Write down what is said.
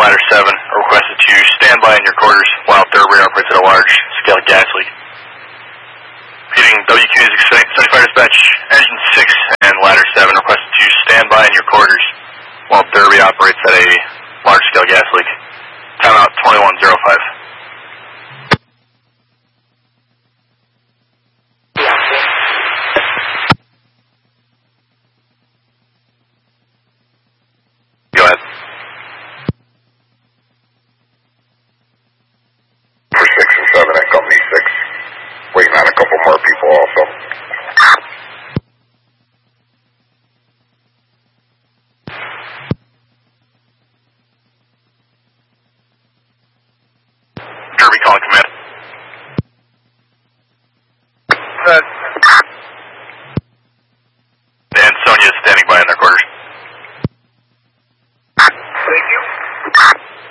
ladder 7 are requested to stand by in your quarters while Thurberry operates at a large-scale gas leak. Repeating, WQ's 75 dispatch, engine 6 and ladder 7 requested to stand by in your quarters while Thurberry operates at a large-scale gas leak. Timeout 2105.